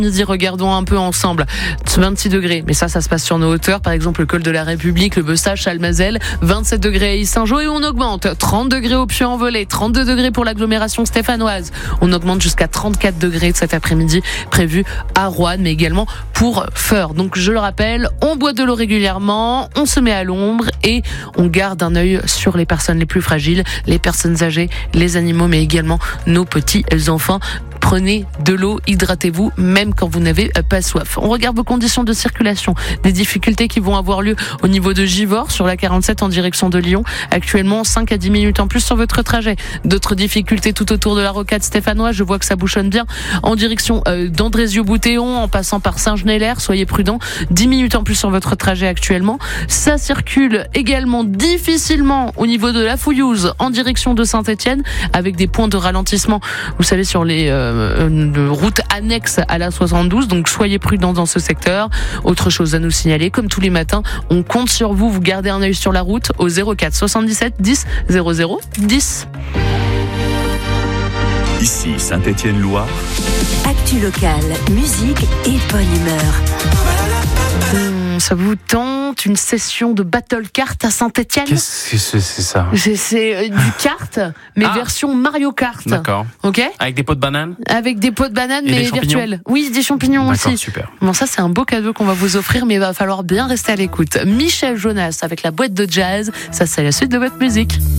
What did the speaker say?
Midi, regardons un peu ensemble. 26 degrés, mais ça se passe sur nos hauteurs. Par exemple, le col de la République, le Bessage, Chalmazel. 27 degrés à Ys-Saint-Jean et on augmente. 30 degrés au Puy-en-Velay, 32 degrés pour l'agglomération stéphanoise. On augmente jusqu'à 34 degrés cet après-midi prévu à Roanne, mais également pour Feurs. Donc, je le rappelle, on boit de l'eau régulièrement, on se met à l'ombre et on garde un œil sur les personnes les plus fragiles, les personnes âgées, les animaux, mais également nos petits enfants. Prenez de l'eau, hydratez-vous, même quand vous n'avez pas soif. On regarde vos conditions de circulation, des difficultés qui vont avoir lieu au niveau de Givors, sur la 47 en direction de Lyon. Actuellement, 5 à 10 minutes en plus sur votre trajet. D'autres difficultés tout autour de la rocade stéphanoise, je vois que ça bouchonne bien. En direction d'Andrézieux-Boutéon, en passant par Saint-Genélaire, soyez prudents. 10 minutes en plus sur votre trajet actuellement. Ça circule également difficilement au niveau de la Fouillouse, en direction de Saint-Étienne, avec des points de ralentissement, vous savez, sur les de route annexe à la 72, donc soyez prudents dans ce secteur. Autre chose à nous signaler, comme tous les matins, on compte sur vous, vous gardez un œil sur la route au 04 77 10 00 10. Ici Saint-Étienne-Loire. Actu locale, musique et bonne humeur. Ça vous tente une session de battle kart à Saint-Étienne ? Qu'est-ce que c'est ça ? C'est du kart, mais version Mario Kart. D'accord. Ok ? Avec des pots de banane ? Avec des pots de banane, Et mais des champignons ? virtuels. Oui, des champignons D'accord, aussi. super. Bon, ça, c'est un beau cadeau qu'on va vous offrir, mais il va falloir bien rester à l'écoute. Michel Jonas avec la boîte de jazz. Ça, c'est la suite de votre musique.